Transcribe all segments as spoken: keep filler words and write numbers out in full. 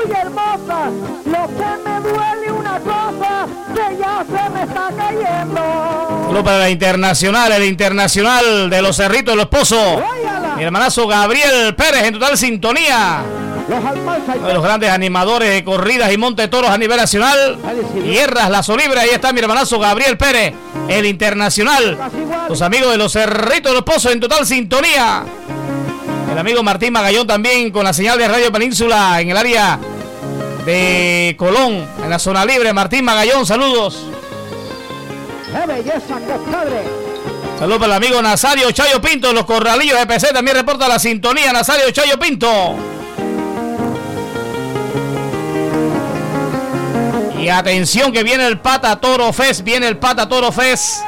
muy hermosa. Lo que me duele una cosa, que ya se me está cayendo. Solo para la internacional, el internacional de los Cerritos de los Pozos. Mi hermanazo Gabriel Pérez en total sintonía. Uno de los grandes animadores de corridas y monte toros a nivel nacional. Hierras, Lazo Libre, ahí está mi hermanazo Gabriel Pérez, el internacional. Los amigos de los Cerritos de los Pozos en total sintonía. El amigo Martín Magallón también con la señal de Radio Península en el área de Colón, en la zona libre. Martín Magallón, saludos. ¡Qué belleza, compadre! Saludos para el amigo Nazario Chayo Pinto, los Corralillos de P C, también reporta la sintonía Nazario Chayo Pinto. Y atención que viene el Pata Toro Fest, viene el Pata Toro Fest.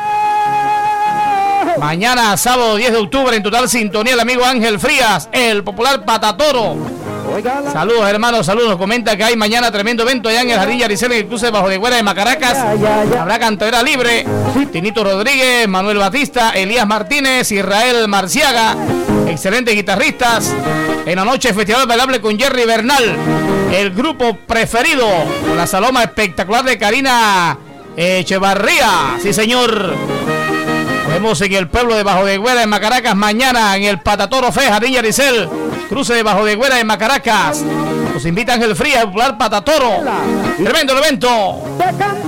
Mañana, sábado diez de octubre, en total sintonía el amigo Ángel Frías, el popular Pata Toro. Saludos hermanos, saludos, nos comenta que hay mañana tremendo evento allá en el Jardín Yaricel, en el cruce de Bajo de Güera de Macaracas. Habrá cantera libre, Tinito Rodríguez, Manuel Batista, Elías Martínez, Israel Marciaga, excelentes guitarristas. En la noche festival bailable con Jerry Bernal, el grupo preferido, con la saloma espectacular de Karina Echevarría, sí señor. Vemos en el pueblo de Bajo de Güera en Macaracas mañana en el Pata Toro Fest, Jardín Yaricel, cruce de Bajo de Güera en Macaracas. Nos invita Ángel Frías, el popular Pata Toro. Tremendo evento.